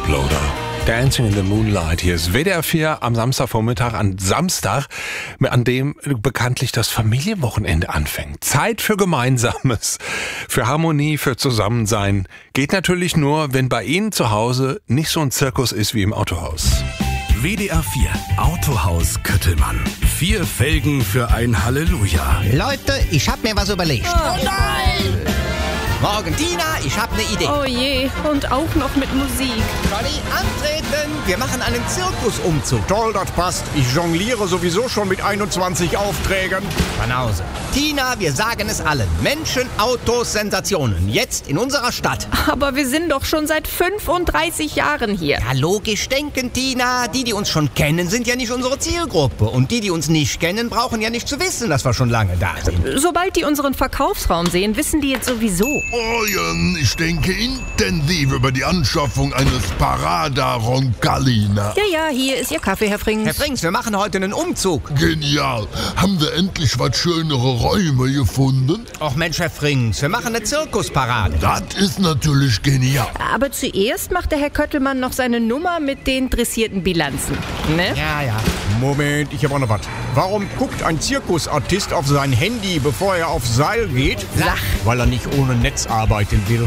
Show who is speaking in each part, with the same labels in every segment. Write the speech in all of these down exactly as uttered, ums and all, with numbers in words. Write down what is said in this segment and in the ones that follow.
Speaker 1: Toploader. Dancing in the Moonlight. Hier ist W D R vier am Samstagvormittag, an Samstag, an dem bekanntlich das Familienwochenende anfängt. Zeit für Gemeinsames, für Harmonie, für Zusammensein. Geht natürlich nur, wenn bei Ihnen zu Hause nicht so ein Zirkus ist wie im Autohaus.
Speaker 2: W D R vier Autohaus Köttelmann. Vier Felgen für ein Halleluja.
Speaker 3: Leute, ich hab mir was überlegt.
Speaker 4: Oh nein!
Speaker 3: Morgen, Tina, ich hab eine Idee.
Speaker 4: Oh je, und auch noch mit Musik.
Speaker 3: Johnny, antreten! Wir machen einen Zirkusumzug.
Speaker 5: Toll, das passt. Ich jongliere sowieso schon mit einundzwanzig Aufträgen.
Speaker 3: Banause. Tina, wir sagen es allen. Menschen, Autos, Sensationen. Jetzt in unserer Stadt.
Speaker 4: Aber wir sind doch schon seit fünfunddreißig Jahren hier.
Speaker 3: Ja, logisch denken, Tina. Die, die uns schon kennen, sind ja nicht unsere Zielgruppe. Und die, die uns nicht kennen, brauchen ja nicht zu wissen, dass wir schon lange da sind.
Speaker 4: Sobald die unseren Verkaufsraum sehen, wissen die jetzt sowieso.
Speaker 6: Oh ja, ich denke intensiv über die Anschaffung eines Parada Roncalina.
Speaker 4: Ja, ja, hier ist Ihr Kaffee, Herr Frings.
Speaker 3: Herr Frings, wir machen heute einen Umzug.
Speaker 6: Genial. Haben wir endlich was schönere Räume gefunden?
Speaker 3: Och Mensch, Herr Frings, wir machen eine Zirkusparade.
Speaker 6: Das ist natürlich genial.
Speaker 4: Aber zuerst macht der Herr Köttelmann noch seine Nummer mit den dressierten Bilanzen. Ne?
Speaker 3: Ja, ja.
Speaker 5: Moment, ich habe auch noch was. Warum guckt ein Zirkusartist auf sein Handy, bevor er aufs Seil geht?
Speaker 4: Sach.
Speaker 5: Weil er nicht ohne Netz arbeiten will.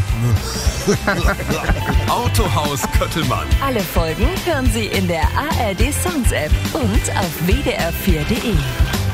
Speaker 2: Autohaus Köttelmann.
Speaker 7: Alle Folgen hören Sie in der A R D Songs App und auf w d r vier punkt d e.